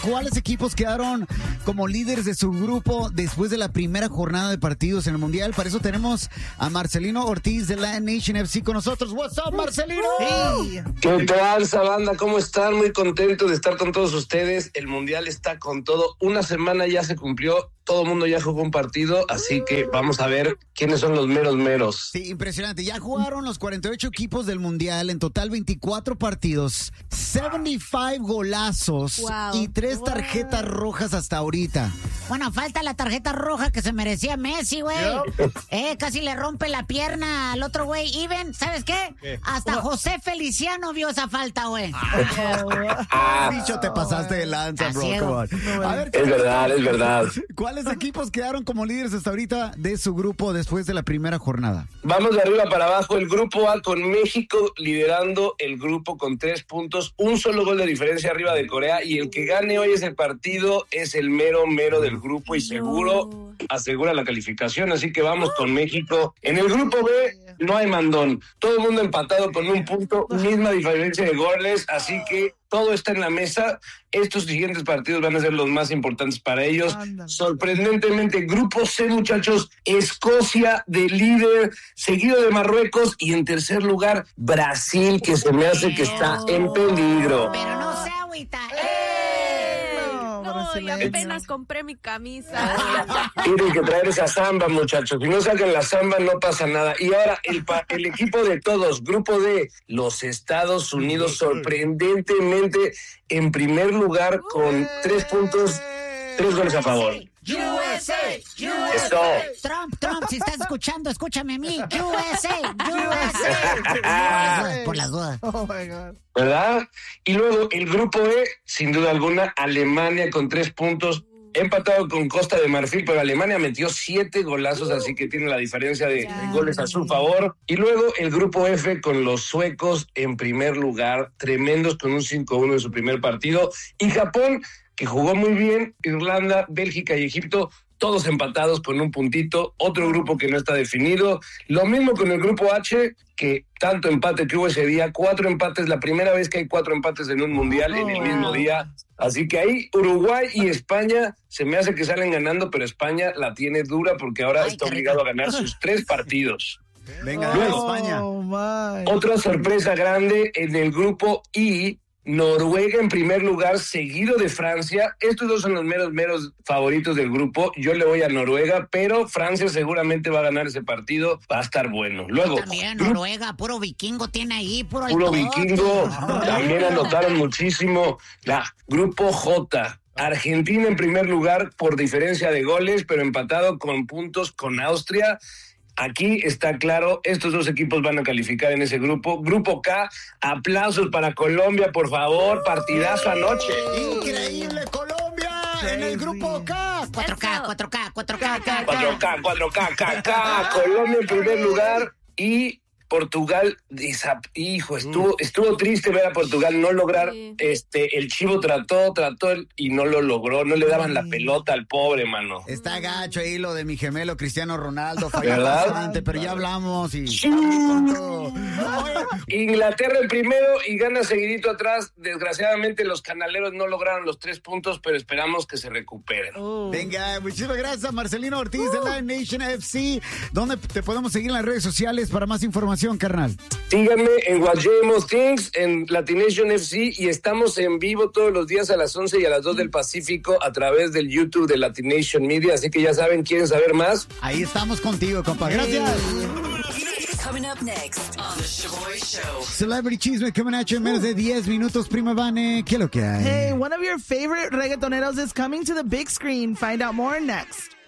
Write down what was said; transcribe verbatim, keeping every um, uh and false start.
¿Cuáles equipos quedaron como líderes de su grupo después de la primera jornada de partidos en el Mundial? Para eso tenemos a Marcelino Ortiz de Latin Nation F C con nosotros. What's up, Marcelino? Hey. ¿Qué tal, banda? ¿Cómo están? Muy contento de estar con todos ustedes. El Mundial está con todo. Una semana ya se cumplió. Todo el mundo ya jugó un partido, así que vamos a ver quiénes son los meros meros. Sí, impresionante. Ya jugaron los cuarenta y ocho equipos del Mundial, en total veinticuatro partidos, setenta y cinco golazos wow. y tres tarjetas wow. rojas hasta ahorita. Bueno, falta la tarjeta roja que se merecía Messi, güey. Yep. Eh, casi le rompe la pierna al otro güey. Even, ¿sabes qué? ¿Qué? Hasta oh. José Feliciano vio esa falta, güey. Ah, bicho, te pasaste de lanza, bro. No, a ver, es verdad, es verdad. ¿Cuáles equipos quedaron como líderes hasta ahorita de su grupo después de la primera jornada? Vamos de arriba para abajo. El grupo A con México liderando el grupo con tres puntos, un solo gol de diferencia arriba de Corea, y el que gane hoy ese partido es el mero mero del grupo y seguro no. asegura la calificación, así que vamos con México. En el grupo B no hay mandón, todo el mundo empatado con un punto, misma diferencia de goles, así que todo está en la mesa. Estos siguientes partidos van a ser los más importantes para ellos. Anda. Sorprendentemente, grupo C, muchachos, Escocia de líder, seguido de Marruecos, y en tercer lugar, Brasil, que se me hace que está en peligro. Pero no se agüita. No, y apenas compré mi camisa. Tienen que traer esa samba, muchachos. Si no sacan la samba, no pasa nada. Y ahora, el, el equipo de todos, grupo D, los Estados Unidos, sorprendentemente en primer lugar con tres puntos, tres goles a favor. U S A, U S A. Trump, Trump, si estás escuchando, escúchame a mí. U S A, U S A. Por las dudas. Oh my God. ¿Verdad? Y luego el grupo E, sin duda alguna, Alemania con tres puntos, empatado con Costa de Marfil, pero Alemania metió siete golazos, así que tiene la diferencia de yeah. goles a su favor. Y luego el grupo F con los suecos en primer lugar, tremendos con un cinco uno en su primer partido. Y Japón, que jugó muy bien, Irlanda, Bélgica y Egipto, todos empatados con un puntito, otro grupo que no está definido. Lo mismo con el grupo H, que tanto empate que hubo ese día, cuatro empates, la primera vez que hay cuatro empates en un mundial en el mismo día. Así que ahí Uruguay y España se me hace que salen ganando, pero España la tiene dura porque ahora Ay, está obligado a ganar sus tres partidos. Venga, luego, España. Oh, otra sorpresa grande en el grupo I, Noruega en primer lugar, seguido de Francia. Estos dos son los meros, meros favoritos del grupo. Yo le voy a Noruega, pero Francia seguramente va a ganar ese partido. Va a estar bueno. Luego, también Noruega, puro vikingo tiene ahí, puro, puro vikingo. También anotaron muchísimo. La grupo J. Argentina en primer lugar por diferencia de goles, pero empatado con puntos con Austria. Aquí está claro, estos dos equipos van a calificar en ese grupo. Grupo K, aplausos para Colombia, por favor, partidazo anoche. Increíble, Colombia en el grupo K. cuatro K, cuatro K, cuatro K, cuatro K, cuatro K, K, K. Colombia en primer lugar y Portugal, hijo, estuvo, estuvo triste ver a Portugal no lograr, sí. este, el Chivo trató, trató y no lo logró, no le daban la pelota al pobre, mano. Está gacho ahí lo de mi gemelo Cristiano Ronaldo, falló bastante, pero ya hablamos y... Sí. Inglaterra en primero y gana seguidito atrás, desgraciadamente los canaleros no lograron los tres puntos, pero esperamos que se recuperen. Uh. Venga, muchísimas gracias, Marcelino Ortiz uh. de Latin Nation F C, ¿dónde te podemos seguir en las redes sociales para más información? Carnal. Síganme en Guayemos Things, en Latin Nation F C, y estamos en vivo todos los días a las once y a las dos del Pacífico a través del YouTube de Latin Nation Media, así que ya saben, ¿quieren saber más? Ahí estamos contigo, compa. Gracias. Coming up next on The Shaboy Show. Celebrity Chisme coming at you en menos de diez minutos, prima Vane. ¿Qué es lo que hay? Hey, one of your favorite reggaetoneros is coming to the big screen. Find out more next.